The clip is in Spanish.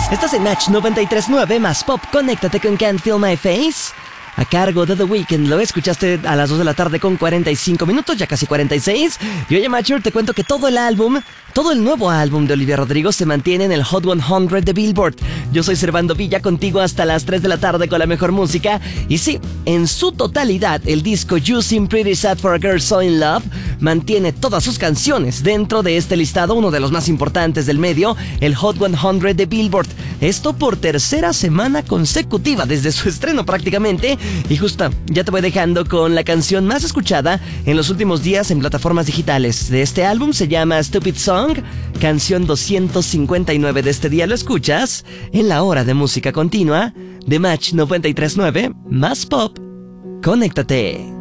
Estás en Match 93.9 más Pop. Conéctate con Can't Feel My Face, a cargo de The Weeknd. Lo escuchaste a las 2 de la tarde con 45 minutos, ya casi 46. Y oye, Matcher, te cuento que todo el nuevo álbum de Olivia Rodrigo se mantiene en el Hot 100 de Billboard. Yo soy Servando Villa, contigo hasta las 3 de la tarde con la mejor música. Y sí, en su totalidad, el disco You Seem Pretty Sad for a Girl So In Love mantiene todas sus canciones dentro de este listado, uno de los más importantes del medio, el Hot 100 de Billboard. Esto por tercera semana consecutiva desde su estreno prácticamente. Y justo, ya te voy dejando con la canción más escuchada en los últimos días en plataformas digitales de este álbum. Se llama Stupid Song, canción 259 de este día. Lo escuchas en la hora de música continua de Match 93.9 más Pop. Conéctate.